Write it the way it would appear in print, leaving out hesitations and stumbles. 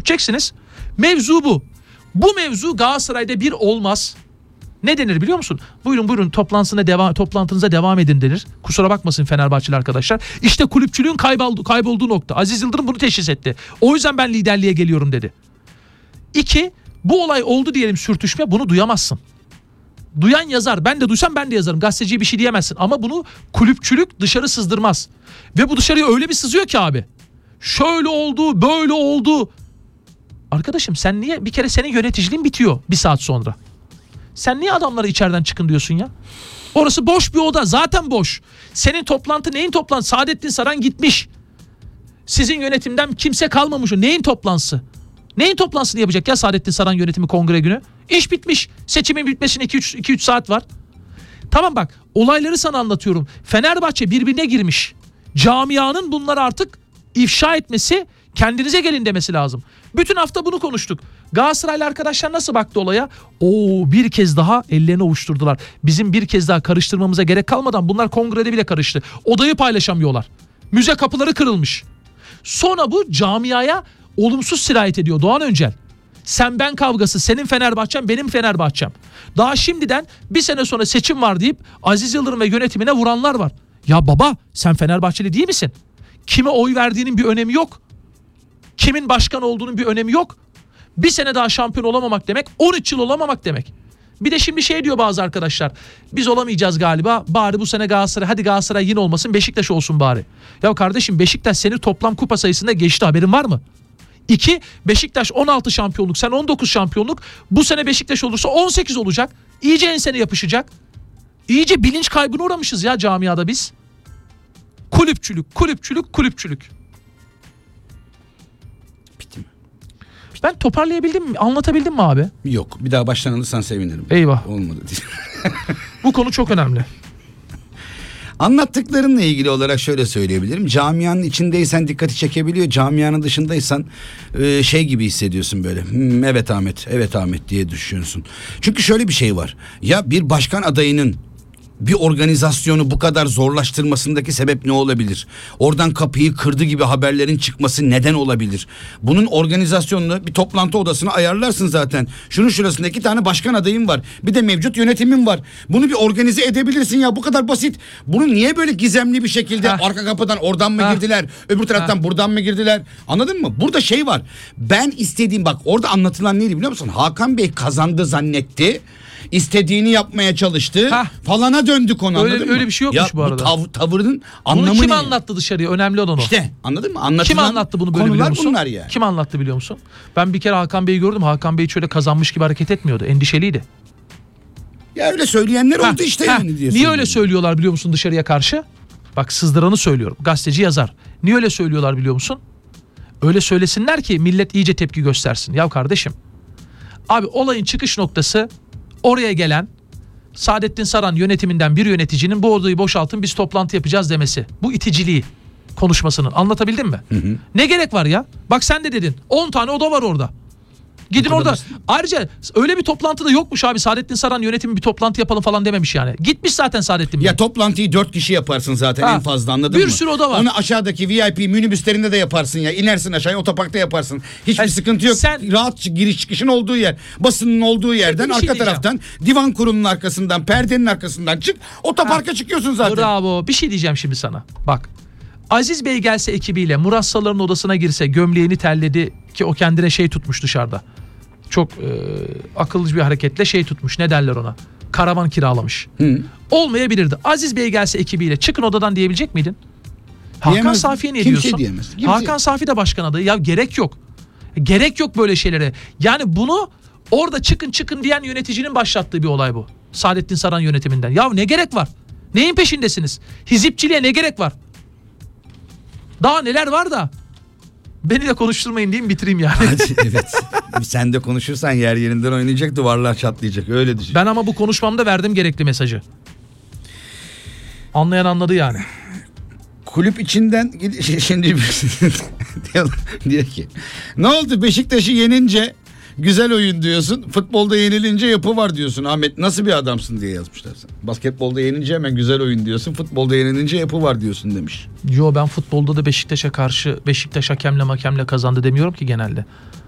Yürüteceksiniz. Mevzu bu. Bu mevzu Galatasaray'da bir olmaz. Ne denir biliyor musun? Buyurun toplantınıza devam edin denir. Kusura bakmasın Fenerbahçeli arkadaşlar. İşte kulüpçülüğün kaybolduğu nokta. Aziz Yıldırım bunu teşhis etti. O yüzden ben liderliğe geliyorum dedi. 2. Bu olay oldu diyelim, sürtüşme, bunu duyamazsın. Duyan yazar. Ben de duysam ben de yazarım. Gazeteciye bir şey diyemezsin. Ama bunu kulüpçülük dışarı sızdırmaz. Ve bu dışarıya öyle bir sızıyor ki abi. Şöyle oldu, böyle oldu. Arkadaşım sen niye, bir kere senin yöneticiliğin bitiyor bir saat sonra. Sen niye adamlara içeriden çıkın diyorsun ya? Orası boş bir oda, zaten boş. Senin toplantı neyin toplantısı? Saadettin Saran gitmiş. Sizin yönetimden kimse kalmamış. Neyin toplantısı? Neyin toplantısını yapacak ya Saadettin Saran yönetimi kongre günü? İş bitmiş. Seçimin bitmesine 2-3 saat var. Tamam bak, olayları sana anlatıyorum. Fenerbahçe birbirine girmiş. Camianın bunları artık ifşa etmesi, kendinize gelin demesi lazım. Bütün hafta bunu konuştuk. Galatasaraylı arkadaşlar nasıl baktı olaya? Bir kez daha ellerini ovuşturdular. Bizim bir kez daha karıştırmamıza gerek kalmadan bunlar kongrede bile karıştı. Odayı paylaşamıyorlar. Müze kapıları kırılmış. Sonra bu camiaya olumsuz sirayet ediyor Doğan Öncel. Sen ben kavgası, senin Fenerbahçem benim Fenerbahçem. Daha şimdiden bir sene sonra seçim var deyip Aziz Yıldırım ve yönetimine vuranlar var. Ya baba, sen Fenerbahçeli değil misin? Kime oy verdiğinin bir önemi yok. Kimin başkan olduğunun bir önemi yok. Bir sene daha şampiyon olamamak demek 13 yıl olamamak demek. Bir de şimdi şey diyor bazı arkadaşlar. Biz olamayacağız galiba. Bari bu sene Galatasaray, hadi Galatasaray yine olmasın, Beşiktaş olsun bari. Ya kardeşim, Beşiktaş seni toplam kupa sayısında geçti, haberin var mı? 2. Beşiktaş 16 şampiyonluk, sen 19 şampiyonluk. Bu sene Beşiktaş olursa 18 olacak. İyice ensene yapışacak. İyice bilinç kaybına uğramışız ya camiada biz. Kulüpçülük. Bitti mi? Ben toparlayabildim mi? Anlatabildim mi abi? Yok. Bir daha baştan alırsan sevinirim. Eyvah. Olmadı. Bu konu çok önemli. Anlattıklarınla ilgili olarak şöyle söyleyebilirim. Camianın içindeysen dikkati çekebiliyor. Camianın dışındaysan şey gibi hissediyorsun böyle. Evet Ahmet, evet Ahmet diye düşünüyorsun. Çünkü şöyle bir şey var. Ya bir başkan adayının bir organizasyonu bu kadar zorlaştırmasındaki sebep ne olabilir? Oradan kapıyı kırdı gibi haberlerin çıkması neden olabilir? Bunun organizasyonunu bir toplantı odasına ayarlarsın zaten. Şunun şurasında 2 tane başkan adayım var. Bir de mevcut yönetimin var. Bunu bir organize edebilirsin ya, bu kadar basit. Bunu niye böyle gizemli bir şekilde arka kapıdan oradan mı girdiler? Öbür taraftan buradan mı girdiler? Anladın mı? Burada şey var. Ben istediğim, bak orada anlatılan neydi biliyor musun? Hakan Bey kazandı zannetti. İstediğini yapmaya çalıştı. Falana döndük onu, anladın mı? Öyle bir şey yokmuş bu arada. Tavırın anlamı ne? Bunu kim anlattı dışarıya? Önemli olan o. İşte anladın mı? Anlatılan kim anlattı bunu böyle, biliyor musun? Bunlar ya. Kim anlattı biliyor musun? Ben bir kere Hakan Bey'i gördüm. Hakan Bey şöyle kazanmış gibi hareket etmiyordu. Endişeliydi. Ya öyle söyleyenler oldu işte yani diye. Niye öyle söylüyorlar biliyor musun dışarıya karşı? Bak, sızdıranı söylüyorum. Gazeteci yazar. Niye öyle söylüyorlar biliyor musun? Öyle söylesinler ki millet iyice tepki göstersin. Ya kardeşim, abi olayın çıkış noktası oraya gelen Saadettin Saran yönetiminden bir yöneticinin bu odayı boşaltın, biz toplantı yapacağız demesi. Bu iticiliği konuşmasının. Anlatabildim mi? Hı. Ne gerek var ya? Bak sen de dedin. 10 tane oda var orada. Gidin orada. Ayrıca öyle bir toplantı da yokmuş abi. Saadettin Saran yönetimi bir toplantı yapalım falan dememiş yani. Gitmiş zaten Saadettin Bey. Ya toplantıyı 4 kişi yaparsın zaten en fazla, anladın mı? Bir sürü oda var. Onu aşağıdaki VIP minibüslerinde de yaparsın ya. İnersin aşağıya, otoparkta yaparsın. Hiçbir sıkıntı yok. Rahat giriş çıkışın olduğu yer. Basının olduğu yerden arka taraftan divan kurulunun arkasından, perdenin arkasından çık. Otoparka çıkıyorsun zaten. Bravo. Bir şey diyeceğim şimdi sana. Bak. Aziz Bey gelse ekibiyle Murat Salar'ın odasına girse, gömleğini telledi ki o kendine şey tutmuş dışarıda. Çok akıllıca bir hareketle şey tutmuş. Ne derler ona? Karavan kiralamış. Olmayabilirdi. Aziz Bey gelse ekibiyle çıkın odadan diyebilecek miydin? Hakan Safi'ye ne diyorsun? Diyemez. Hakan Safi de başkan adayı. Ya gerek yok. Gerek yok böyle şeylere. Yani bunu orada çıkın diyen yöneticinin başlattığı bir olay bu. Saadettin Saran yönetiminden. Ya ne gerek var? Neyin peşindesiniz? Hizipçiliğe ne gerek var? Daha neler var da. Beni de konuşturmayın diyeyim, bitireyim yani. Evet. Sen de konuşursan yer yerinden oynayacak, duvarlar çatlayacak. Öyle düşün. Ben ama bu konuşmamda verdim gerekli mesajı. Anlayan anladı yani. Kulüp içinden şimdi diyor ki, ne oldu Beşiktaş'ı yenince güzel oyun diyorsun, futbolda yenilince yapı var diyorsun. Ahmet nasıl bir adamsın diye yazmışlar sana. Basketbolda yenince hemen güzel oyun diyorsun, futbolda yenilince yapı var diyorsun demiş. Yo, ben futbolda da Beşiktaş'a karşı Beşiktaş hakemle kazandı demiyorum ki genelde.